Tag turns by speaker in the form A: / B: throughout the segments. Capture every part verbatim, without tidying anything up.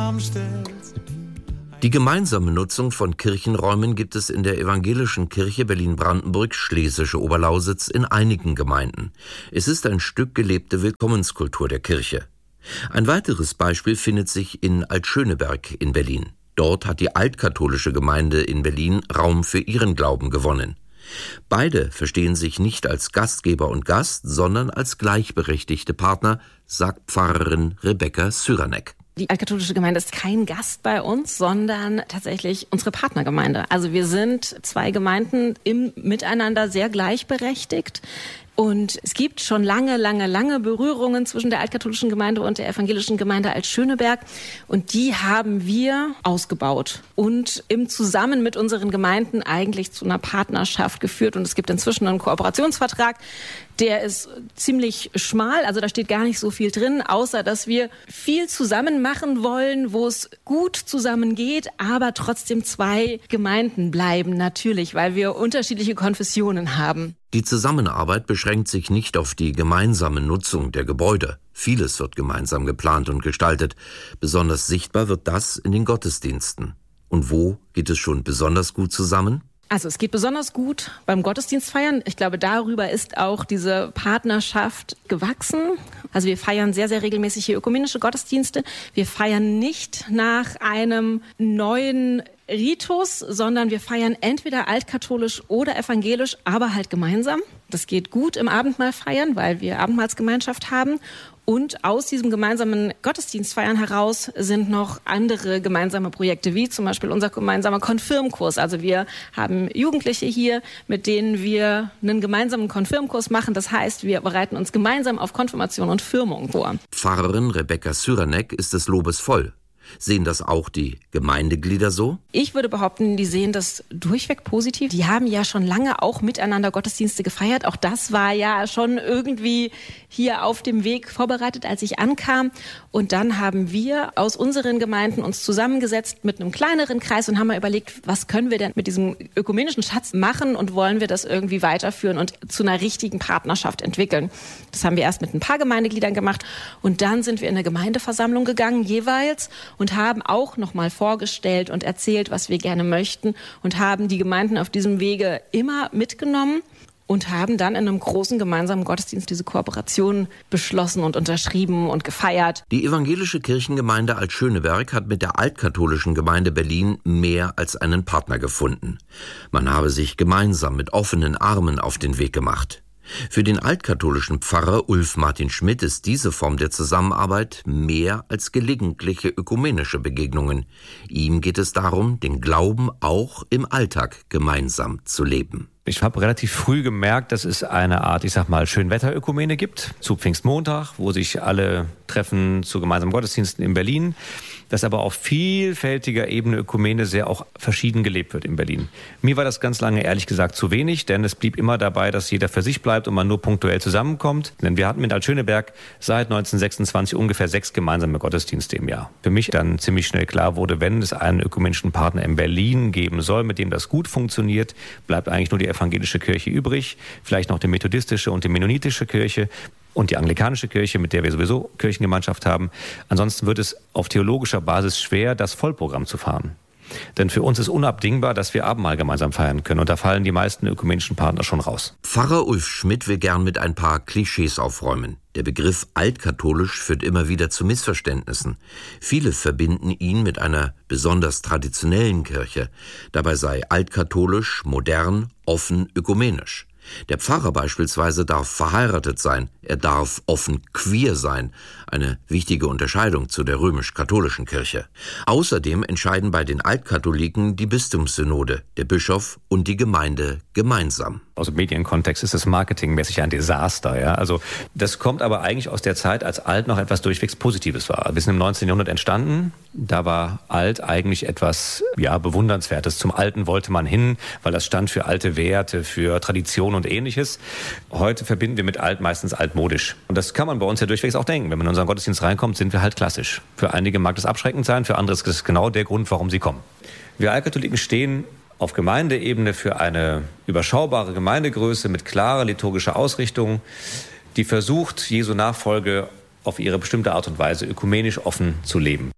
A: zusammenstellst.
B: Die gemeinsame Nutzung von Kirchenräumen gibt es in der Evangelischen Kirche Berlin-Brandenburg Schlesische Oberlausitz in einigen Gemeinden. Es ist ein Stück gelebte Willkommenskultur der Kirche. Ein weiteres Beispiel findet sich in Altschöneberg in Berlin. Dort hat die altkatholische Gemeinde in Berlin Raum für ihren Glauben gewonnen. Beide verstehen sich nicht als Gastgeber und Gast, sondern als gleichberechtigte Partner, sagt Pfarrerin Rebecca Syranek.
C: Die altkatholische Gemeinde ist kein Gast bei uns, sondern tatsächlich unsere Partnergemeinde. Also wir sind zwei Gemeinden im Miteinander sehr gleichberechtigt. Und es gibt schon lange, lange, lange Berührungen zwischen der altkatholischen Gemeinde und der evangelischen Gemeinde Altschöneberg. Und die haben wir ausgebaut und im Zusammen mit unseren Gemeinden eigentlich zu einer Partnerschaft geführt. Und es gibt inzwischen einen Kooperationsvertrag, der ist ziemlich schmal, also da steht gar nicht so viel drin, außer dass wir viel zusammen machen wollen, wo es gut zusammengeht, aber trotzdem zwei Gemeinden bleiben, natürlich, weil wir unterschiedliche Konfessionen haben.
B: Die Zusammenarbeit beschränkt sich nicht auf die gemeinsame Nutzung der Gebäude. Vieles wird gemeinsam geplant und gestaltet. Besonders sichtbar wird das in den Gottesdiensten. Und wo geht es schon besonders gut zusammen?
C: Also es geht besonders gut beim Gottesdienstfeiern. Ich glaube, darüber ist auch diese Partnerschaft gewachsen. Also wir feiern sehr, sehr regelmäßig hier ökumenische Gottesdienste. Wir feiern nicht nach einem neuen Ritus, sondern wir feiern entweder altkatholisch oder evangelisch, aber halt gemeinsam. Das geht gut im Abendmahl feiern, weil wir Abendmahlsgemeinschaft haben. Und aus diesem gemeinsamen Gottesdienstfeiern heraus sind noch andere gemeinsame Projekte, wie zum Beispiel unser gemeinsamer Konfirmkurs. Also wir haben Jugendliche hier, mit denen wir einen gemeinsamen Konfirmkurs machen. Das heißt, wir bereiten uns gemeinsam auf Konfirmation und Firmung vor.
B: Pfarrerin Rebecca Syranek ist des Lobes voll. Sehen das auch die Gemeindeglieder so?
C: Ich würde behaupten, die sehen das durchweg positiv. Die haben ja schon lange auch miteinander Gottesdienste gefeiert. Auch das war ja schon irgendwie hier auf dem Weg vorbereitet, als ich ankam. Und dann haben wir aus unseren Gemeinden uns zusammengesetzt mit einem kleineren Kreis und haben mal überlegt, was können wir denn mit diesem ökumenischen Schatz machen und wollen wir das irgendwie weiterführen und zu einer richtigen Partnerschaft entwickeln. Das haben wir erst mit ein paar Gemeindegliedern gemacht und dann sind wir in eine Gemeindeversammlung gegangen jeweils und haben auch nochmal vorgestellt und erzählt, was wir gerne möchten und haben die Gemeinden auf diesem Wege immer mitgenommen und haben dann in einem großen gemeinsamen Gottesdienst diese Kooperation beschlossen und unterschrieben und gefeiert.
B: Die evangelische Kirchengemeinde Altschöneberg hat mit der altkatholischen Gemeinde Berlin mehr als einen Partner gefunden. Man habe sich gemeinsam mit offenen Armen auf den Weg gemacht. Für den altkatholischen Pfarrer Ulf Martin Schmidt ist diese Form der Zusammenarbeit mehr als gelegentliche ökumenische Begegnungen. Ihm geht es darum, den Glauben auch im Alltag gemeinsam zu leben.
D: Ich habe relativ früh gemerkt, dass es eine Art, ich sag mal, Schönwetterökumene gibt, zu Pfingstmontag, wo sich alle treffen zu gemeinsamen Gottesdiensten in Berlin, dass aber auf vielfältiger Ebene Ökumene sehr auch verschieden gelebt wird in Berlin. Mir war das ganz lange ehrlich gesagt zu wenig, denn es blieb immer dabei, dass jeder für sich bleibt und man nur punktuell zusammenkommt. Denn wir hatten mit Altschöneberg seit neunzehnhundertsechsundzwanzig ungefähr sechs gemeinsame Gottesdienste im Jahr. Für mich dann ziemlich schnell klar wurde, wenn es einen ökumenischen Partner in Berlin geben soll, mit dem das gut funktioniert, bleibt eigentlich nur die evangelische Kirche übrig, vielleicht noch die methodistische und die mennonitische Kirche und die anglikanische Kirche, mit der wir sowieso Kirchengemeinschaft haben. Ansonsten wird es auf theologischer Basis schwer, das Vollprogramm zu fahren. Denn für uns ist unabdingbar, dass wir Abendmahl gemeinsam feiern können. Und da fallen die meisten ökumenischen Partner schon raus.
B: Pfarrer Ulf Schmidt will gern mit ein paar Klischees aufräumen. Der Begriff altkatholisch führt immer wieder zu Missverständnissen. Viele verbinden ihn mit einer besonders traditionellen Kirche. Dabei sei altkatholisch, modern, offen, ökumenisch. Der Pfarrer beispielsweise darf verheiratet sein, er darf offen queer sein, eine wichtige Unterscheidung zu der römisch-katholischen Kirche. Außerdem entscheiden bei den Altkatholiken die Bistumssynode, der Bischof und die Gemeinde gemeinsam.
D: Aus dem Medienkontext ist es marketingmäßig ein Desaster. Ja? Also das kommt aber eigentlich aus der Zeit, als alt noch etwas durchwegs Positives war. Wir sind im neunzehnten. Jahrhundert entstanden. Da war alt eigentlich etwas ja, Bewundernswertes. Zum Alten wollte man hin, weil das stand für alte Werte, für Tradition und Ähnliches. Heute verbinden wir mit alt meistens altmodisch. Und das kann man bei uns ja durchwegs auch denken. Wenn man in unseren Gottesdienst reinkommt, sind wir halt klassisch. Für einige mag das abschreckend sein, für andere ist das genau der Grund, warum sie kommen. Wir Altkatholiken stehen auf Gemeindeebene für eine überschaubare Gemeindegröße mit klarer liturgischer Ausrichtung, die versucht, Jesu Nachfolge auf ihre bestimmte Art und Weise ökumenisch offen zu leben.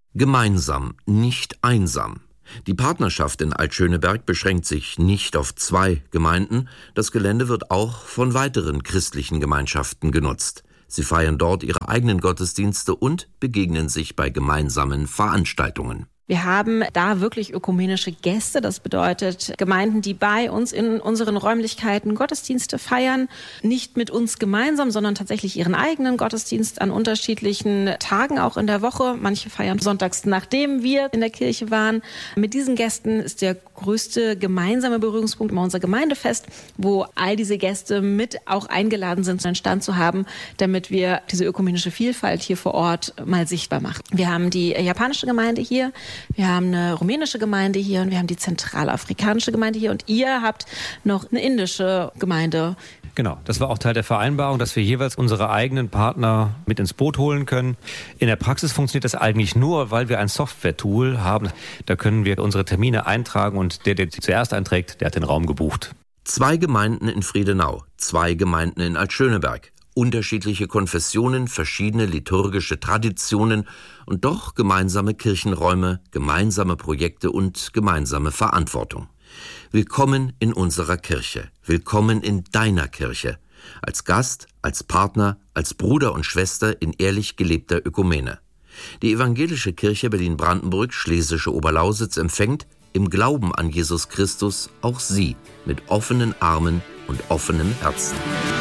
B: Gemeinsam, nicht einsam. Die Partnerschaft in Altschöneberg beschränkt sich nicht auf zwei Gemeinden. Das Gelände wird auch von weiteren christlichen Gemeinschaften genutzt. Sie feiern dort ihre eigenen Gottesdienste und begegnen sich bei gemeinsamen Veranstaltungen.
C: Wir haben da wirklich ökumenische Gäste. Das bedeutet Gemeinden, die bei uns in unseren Räumlichkeiten Gottesdienste feiern. Nicht mit uns gemeinsam, sondern tatsächlich ihren eigenen Gottesdienst an unterschiedlichen Tagen, auch in der Woche. Manche feiern sonntags, nachdem wir in der Kirche waren. Mit diesen Gästen ist der größte gemeinsame Berührungspunkt immer unser Gemeindefest, wo all diese Gäste mit auch eingeladen sind, einen Stand zu haben, damit wir diese ökumenische Vielfalt hier vor Ort mal sichtbar machen. Wir haben die japanische Gemeinde hier. Wir haben eine rumänische Gemeinde hier und wir haben die zentralafrikanische Gemeinde hier und ihr habt noch eine indische Gemeinde.
D: Genau, das war auch Teil der Vereinbarung, dass wir jeweils unsere eigenen Partner mit ins Boot holen können. In der Praxis funktioniert das eigentlich nur, weil wir ein Software-Tool haben. Da können wir unsere Termine eintragen und der, der zuerst einträgt, der hat den Raum gebucht.
B: Zwei Gemeinden in Friedenau, zwei Gemeinden in Altschöneberg. Unterschiedliche Konfessionen, verschiedene liturgische Traditionen und doch gemeinsame Kirchenräume, gemeinsame Projekte und gemeinsame Verantwortung. Willkommen in unserer Kirche, willkommen in deiner Kirche, als Gast, als Partner, als Bruder und Schwester in ehrlich gelebter Ökumene. Die Evangelische Kirche Berlin-Brandenburg, Schlesische Oberlausitz empfängt im Glauben an Jesus Christus auch Sie mit offenen Armen und offenem Herzen.